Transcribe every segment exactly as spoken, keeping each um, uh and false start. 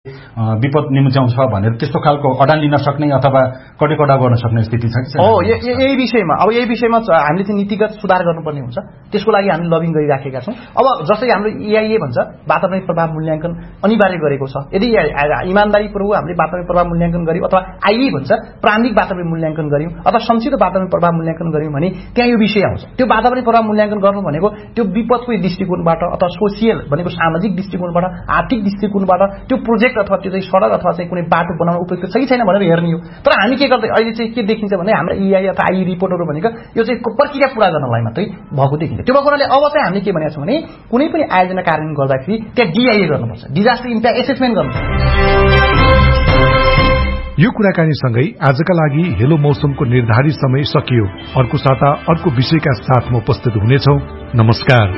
विपद निम्च्याउँछ भनेर त्यस्तो खालको अडान लिन सक्ने अथवा कडेकडा गर्न सक्ने स्थिति छ कि हो यही विषयमा अब यही विषयमा हामीले चाहिँ नीतिगत सुधार गर्नुपर्ने हुन्छ त्यसको लागि हामी लबिङ गरिराखेका छौँ अब जस्तै हाम्रो ईआईए भन्छ वातावरणीय प्रभाव मूल्याङ्कन अनिवार्य गरेको छ यदि इमानदारीपूर्वक हामीले वातावरणीय प्रभाव मूल्याङ्कन गर्यौँ अथवा आइई भन्छ प्रारम्भिक वातावरणीय मूल्याङ्कन गर्यौँ अथवा संक्षिप्त वातावरणीय प्रभाव मूल्याङ्कन गर्यौँ भने त्यहाँ यो विषय आउँछ त्यो वातावरणीय प्रभाव मूल्याङ्कन गर्नु भनेको त्यो विपदको दृष्टिकोणबाट अथवा सोसियल भनेको सामाजिक दृष्टिकोणबाट आर्थिक दृष्टिकोणबाट त्यो प्रोजेक्ट अथवा त्यो चाहिँ सडक अथवा चाहिँ कुनै बाटो बनाउन उपयुक्त छ कि छैन भनेर हेर्ने हो तर हामी के गर्दै अहिले चाहिँ के देखिन्छ भने हाम्रो ईआई अथवा आइई रिपोर्टहरू भनेको यो चाहिँ प्रक्रिया पूरा गर्नलाई मात्रै भएको देखिन्छ त्यो भएको हुनाले अब चाहिँ हामीले के भनेका छौँ भने कुनै पनि आयोजना कार्यान्वयन गर्दाखेरि त्यहाँ डिआइए गर्नुपर्छ डिजास्टर इम्प्याक्ट एसेसमेन्ट गर्नुपर्छ। यो कुराकानीसँगै आजका लागि हेलो मौसमको निर्धारित समय सकियो। अर्को साता अर्को विषयका साथ म उपस्थित हुनेछौ। नमस्कार।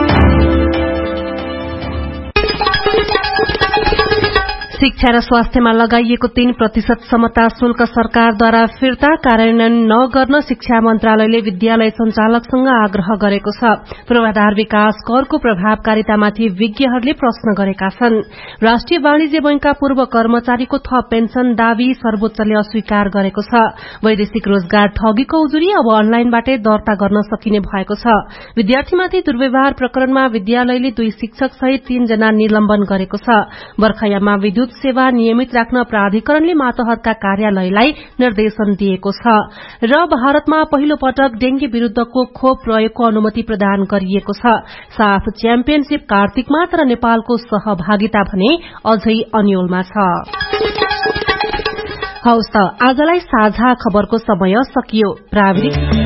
शिक्षा र स्वास्थ्यमा लगाइएको तीन प्रतिशत समता शुल्क सरकारद्वारा फिर्ता कार्यान्वयन नगर्न शिक्षा मन्त्रालयले विद्यालय सञ्चालकसँग आग्रह गरेको छ। पूर्वाधार विकास करको प्रभावकारितामाथि विज्ञहरूले प्रश्न गरेका छन्। राष्ट्रिय वाणिज्य बैंकका पूर्व कर्मचारीको थप पेन्सन दावी सर्वोच्चले अस्वीकार गरेको छ। वैदेशिक रोजगार ठगीको उजुरी अब अनलाइनबाटै दर्ता गर्न सकिने भएको छ। विद्यार्थीमाथि दुर्व्यवहार प्रकरणमा विद्यालयले दुई शिक्षक सहित तीनजना निलम्बन गरेको छ। बर्खायाममा विद्युत सेवा नियमित राख्न प्राधिकरणले मातहतका कार्यालयलाई निर्देशन दिएको छ। र भारतमा पहिलो पटक डेंगी विरूद्धको खोप प्रयोगको अनुमति प्रदान गरिएको छ। साफ च्याम्पियनशीप कार्तिकमा तर नेपालको सहभागिता भने अझै अन्यलमा छ। हौस् त आजलाई साझा खबरको समय सकियो। प्राविधिक